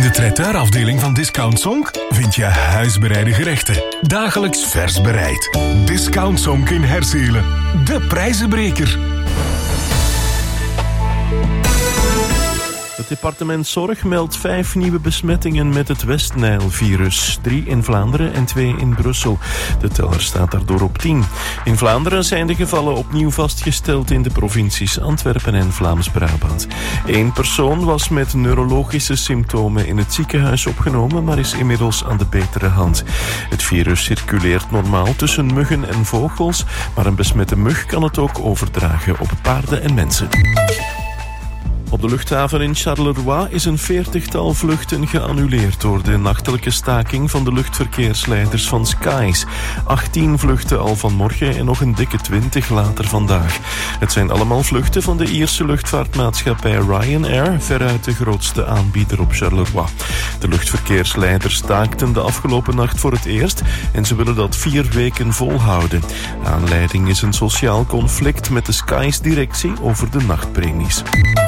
de traiteurafdeling van Discount Sonk vind je huisbereide gerechten. Dagelijks vers bereid. Discount Sonk in Herzelen. De prijzenbreker. Het departement Zorg meldt 5 nieuwe besmettingen met het West-Nijl-virus. 3 in Vlaanderen en 2 in Brussel. De teller staat daardoor op 10. In Vlaanderen zijn de gevallen opnieuw vastgesteld in de provincies Antwerpen en Vlaams-Brabant. 1 persoon was met neurologische symptomen in het ziekenhuis opgenomen, maar is inmiddels aan de betere hand. Het virus circuleert normaal tussen muggen en vogels, maar een besmette mug kan het ook overdragen op paarden en mensen. Op de luchthaven in Charleroi is een 40-tal vluchten geannuleerd door de nachtelijke staking van de luchtverkeersleiders van Skies. 18 vluchten al vanmorgen en nog een dikke 20 later vandaag. Het zijn allemaal vluchten van de Ierse luchtvaartmaatschappij Ryanair, veruit de grootste aanbieder op Charleroi. De luchtverkeersleiders staakten de afgelopen nacht voor het eerst en ze willen dat 4 weken volhouden. Aanleiding is een sociaal conflict met de Skies-directie over de nachtpremies.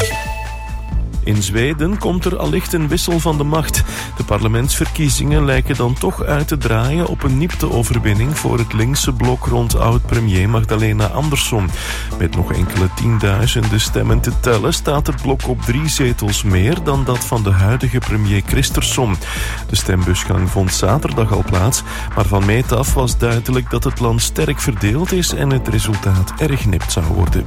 In Zweden komt er allicht een wissel van de macht. De parlementsverkiezingen lijken dan toch uit te draaien op een nipte overwinning voor het linkse blok rond oud-premier Magdalena Andersson. Met nog enkele tienduizenden stemmen te tellen staat het blok op 3 zetels meer dan dat van de huidige premier Kristersson. De stembusgang vond zaterdag al plaats, maar van meet af was duidelijk dat het land sterk verdeeld is en het resultaat erg nipt zou worden.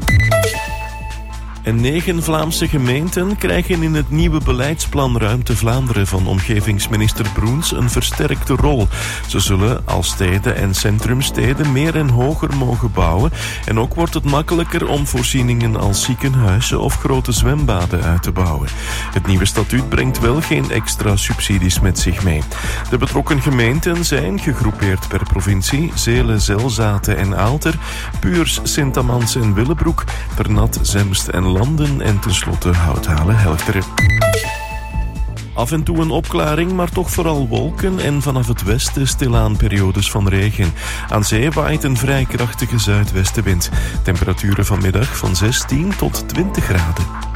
En 9 Vlaamse gemeenten krijgen in het nieuwe beleidsplan Ruimte Vlaanderen van omgevingsminister Broens een versterkte rol. Ze zullen als steden en centrumsteden meer en hoger mogen bouwen. En ook wordt het makkelijker om voorzieningen als ziekenhuizen of grote zwembaden uit te bouwen. Het nieuwe statuut brengt wel geen extra subsidies met zich mee. De betrokken gemeenten zijn, gegroepeerd per provincie, Zelen, Zelzaten en Aalter, Puurs, Sint-Amans en Willebroek, Ternat, Zemst en Landen en tenslotte Houthalen-Helchteren. Af en toe een opklaring, maar toch vooral wolken en vanaf het westen stilaan periodes van regen. Aan zee waait een vrij krachtige zuidwestenwind. Temperaturen vanmiddag van 16 tot 20 graden.